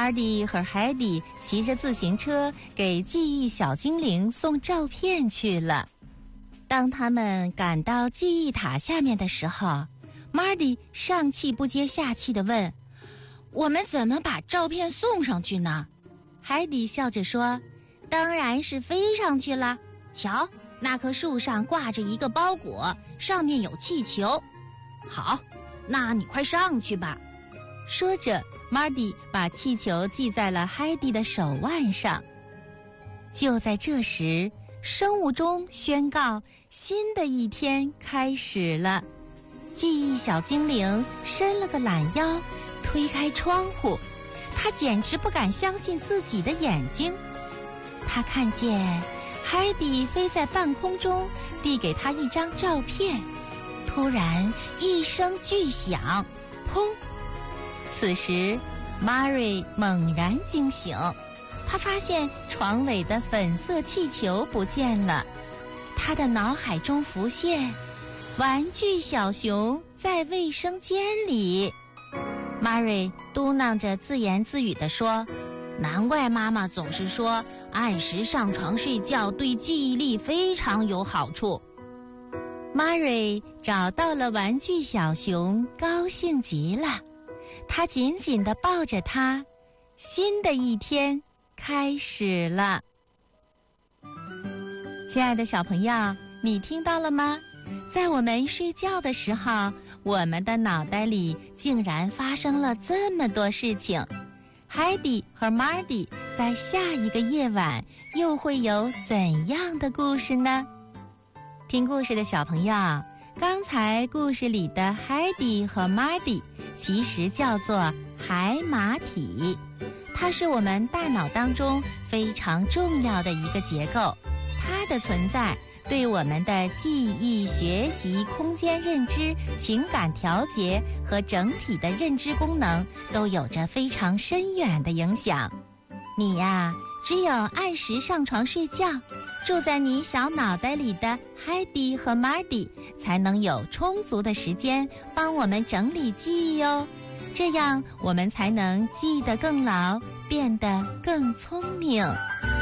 Marty 和 Heidi 骑着自行车给记忆小精灵送照片去了。当他们赶到记忆塔下面的时候， Marty 上气不接下气地问：我们怎么把照片送上去呢？ Heidi 笑着说：当然是飞上去了，瞧，那棵树上挂着一个包裹，上面有气球。好，那你快上去吧。说着，Marty 把气球系在了 Heidi 的手腕上。就在这时，生物钟宣告新的一天开始了。记忆小精灵伸了个懒腰，推开窗户，他简直不敢相信自己的眼睛。他看见 Heidi 飞在半空中，递给他一张照片。突然一声巨响，砰！此时 Mary 猛然惊醒，他发现床尾的粉色气球不见了。他的脑海中浮现，玩具小熊在卫生间里。 Mary 嘟囔着自言自语地说：难怪妈妈总是说按时上床睡觉对记忆力非常有好处。Mary 找到了玩具小熊，高兴极了，他紧紧地抱着它。新的一天开始了。亲爱的小朋友，你听到了吗？在我们睡觉的时候，我们的脑袋里竟然发生了这么多事情。Heidi 和 Marty 在下一个夜晚又会有怎样的故事呢？听故事的小朋友，刚才故事里的 Heidi 和 Marty 其实叫做海马体，它是我们大脑当中非常重要的一个结构，它的存在对我们的记忆、学习、空间认知、情感调节和整体的认知功能都有着非常深远的影响。你呀，只有按时上床睡觉，住在你小脑袋里的 Heidi 和 Marty 才能有充足的时间帮我们整理记忆哦，这样我们才能记得更牢，变得更聪明。